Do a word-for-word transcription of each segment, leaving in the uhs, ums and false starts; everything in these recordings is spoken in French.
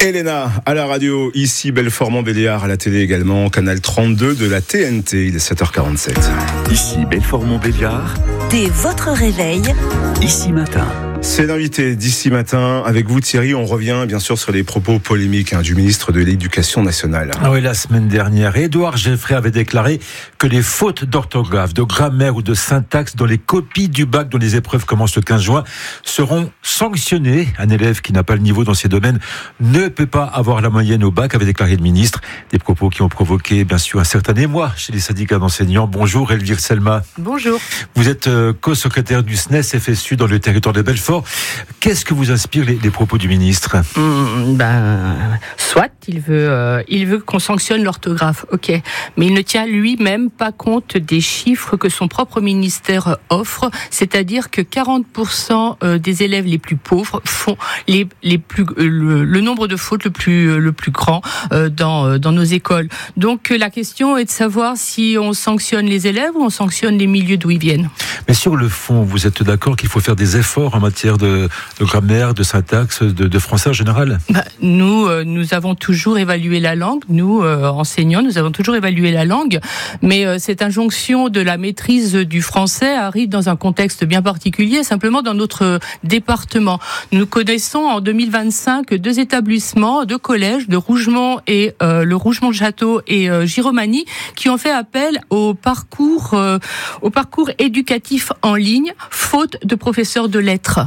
Elena à la radio, ici Belfort-Montbéliard à la télé également, canal trente-deux de la T N T, il est sept heures quarante-sept. Ici Belfort-Montbéliard. Dès votre réveil. Ici Matin. C'est l'invité d'ici matin. Avec vous Thierry, on revient bien sûr sur les propos polémiques hein, du ministre de l'Éducation nationale. Ah oui, la semaine dernière, Édouard Geoffrey avait déclaré que les fautes d'orthographe, de grammaire ou de syntaxe dans les copies du bac dont les épreuves commencent le quinze juin seront sanctionnées. Un élève qui n'a pas le niveau dans ces domaines ne peut pas avoir la moyenne au bac, avait déclaré le ministre. Des propos qui ont provoqué bien sûr un certain émoi chez les syndicats d'enseignants. Bonjour Elvire Selma. Bonjour. Vous êtes euh, co-secrétaire du S N E S F S U dans le territoire de Belfort. Qu'est-ce que vous inspirent les, les propos du ministre ? mmh, ben, Soit il veut, euh, il veut qu'on sanctionne l'orthographe, ok, mais il ne tient lui-même pas compte des chiffres que son propre ministère offre, c'est-à-dire que quarante pour cent des élèves les plus pauvres font les, les plus, le, le nombre de fautes le plus, le plus grand euh, dans, dans nos écoles. Donc la question est de savoir si on sanctionne les élèves ou on sanctionne les milieux d'où ils viennent. Mais sur le fond, vous êtes d'accord qu'il faut faire des efforts en matière de, de grammaire, de syntaxe, de, de français en général ? bah, Nous, euh, nous avons toujours évalué la langue. Nous, euh, enseignants, nous avons toujours évalué la langue. Mais euh, cette injonction de la maîtrise du français arrive dans un contexte bien particulier, simplement dans notre département. Nous connaissons en deux mille vingt-cinq deux établissements, deux collèges, de Rougemont et euh, le Rougemont-le-Château et euh, Giromagny, qui ont fait appel au parcours, euh, au parcours éducatif en ligne, faute de professeurs de lettres.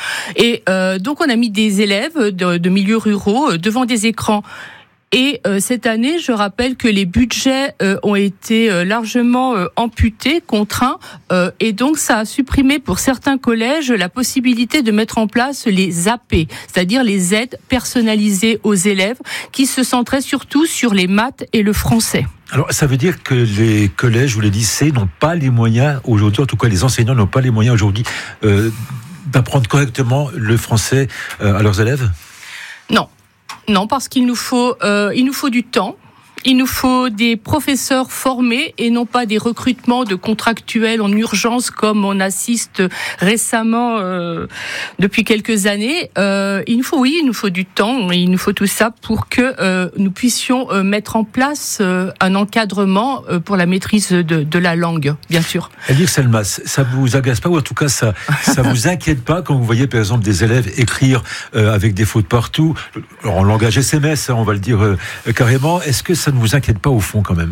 Et euh, donc on a mis des élèves de, de milieux ruraux euh, devant des écrans. Et euh, cette année, je rappelle que les budgets euh, ont été euh, largement euh, amputés, contraints, euh, et donc ça a supprimé pour certains collèges la possibilité de mettre en place les A P, c'est-à-dire les aides personnalisées aux élèves, qui se centraient surtout sur les maths et le français. Alors, ça veut dire que les collèges ou les lycées n'ont pas les moyens aujourd'hui, en tout cas les enseignants n'ont pas les moyens aujourd'hui euh, d'apprendre correctement le français euh, à leurs élèves ? Non. Non, parce qu'il nous faut, euh, il nous faut du temps. Il nous faut des professeurs formés et non pas des recrutements de contractuels en urgence comme on assiste récemment euh, depuis quelques années. Euh, il nous faut, oui, il nous faut du temps. Il nous faut tout ça pour que euh, nous puissions euh, mettre en place euh, un encadrement euh, pour la maîtrise de, de la langue, bien sûr. Elvire Selma, ça vous agace pas ou en tout cas ça, ça vous inquiète pas quand vous voyez par exemple des élèves écrire euh, avec des fautes partout, en langage S M S, on va le dire euh, carrément. Est-ce que ça ne vous inquiète pas au fond quand même ?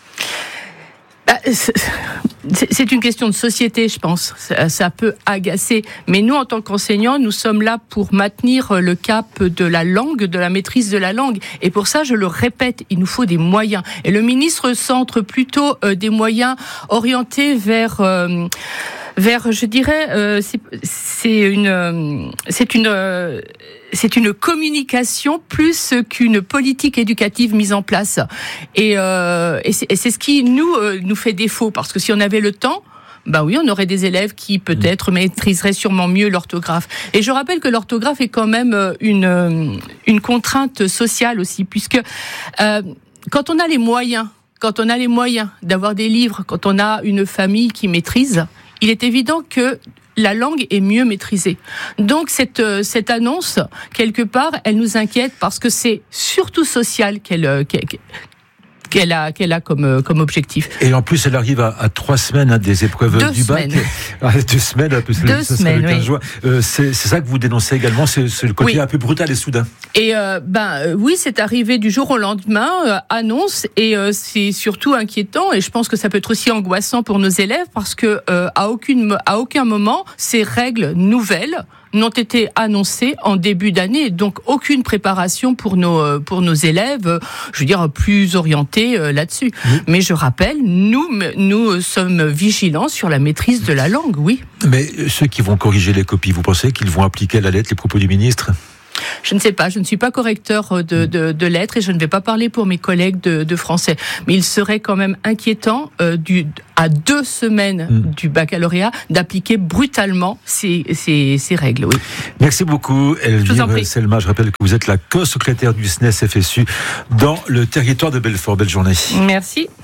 Bah, c'est, c'est une question de société, je pense. Ça, ça peut agacer. Mais nous, en tant qu'enseignants, nous sommes là pour maintenir le cap de la langue, de la maîtrise de la langue. Et pour ça, je le répète, il nous faut des moyens. Et le ministre centre plutôt euh, des moyens orientés vers... Euh, vers, je dirais, euh, c'est, c'est une, euh, c'est une, euh, c'est une communication plus qu'une politique éducative mise en place. Et, euh, et, c'est, et c'est ce qui nous euh, nous fait défaut, parce que si on avait le temps, ben oui, on aurait des élèves qui peut-être maîtriseraient sûrement mieux l'orthographe. Et je rappelle que l'orthographe est quand même une une contrainte sociale aussi, puisque euh, quand on a les moyens, quand on a les moyens d'avoir des livres, quand on a une famille qui maîtrise, il est évident que la langue est mieux maîtrisée. Donc cette cette annonce, quelque part, elle nous inquiète parce que c'est surtout social qu'elle qu'elle, qu'elle a qu'elle a comme comme objectif. Et en plus, elle arrive à, à trois semaines hein, des épreuves deux du bac. Semaines. Ah, deux semaines. Un peu, deux ça semaines. Le quinze oui. juin. Euh, c'est, c'est ça que vous dénoncez également, c'est, c'est le côté oui. un peu brutal et soudain. Et euh, ben euh, oui, c'est arrivé du jour au lendemain, euh, annonce, et euh, c'est surtout inquiétant. Et je pense que ça peut être aussi angoissant pour nos élèves parce que euh, à aucune à aucun moment ces règles nouvelles n'ont été annoncées en début d'année, donc aucune préparation pour nos pour nos élèves, je veux dire plus orientés là-dessus. Mmh. Mais je rappelle, nous nous sommes vigilants sur la maîtrise de la langue, oui. Mais ceux qui vont corriger les copies, vous pensez qu'ils vont appliquer à la lettre les propos du ministre ? Je ne sais pas, je ne suis pas correcteur de, de, de lettres et je ne vais pas parler pour mes collègues de, de français. Mais il serait quand même inquiétant, euh, du, à deux semaines mmh. du baccalauréat, d'appliquer brutalement ces, ces, ces règles. Oui. Merci beaucoup, Elvire Selma. Je rappelle que vous êtes la co-secrétaire du S N E S F S U dans le territoire de Belfort. Belle journée. Merci.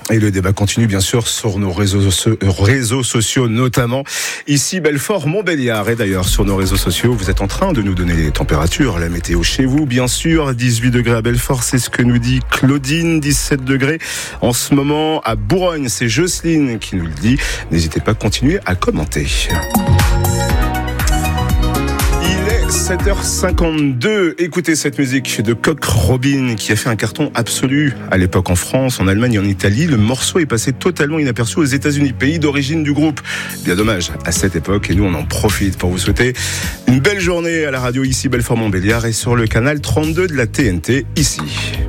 Et le débat continue bien sûr sur nos réseaux, so- réseaux sociaux notamment. Ici Belfort Montbéliard, et d'ailleurs sur nos réseaux sociaux vous êtes en train de nous donner les températures, la météo chez vous bien sûr. dix-huit degrés à Belfort, c'est ce que nous dit Claudine. Dix-sept degrés en ce moment à Bourgogne, c'est Jocelyne qui nous le dit. N'hésitez pas à continuer à commenter. sept heures cinquante-deux, écoutez cette musique de Cock Robin qui a fait un carton absolu à l'époque en France, en Allemagne et en Italie. Le morceau est passé totalement inaperçu aux États-Unis, pays d'origine du groupe. Bien dommage à cette époque, et nous on en profite pour vous souhaiter une belle journée à la radio ici Belfort Montbéliard et sur le canal trente-deux de la T N T ici.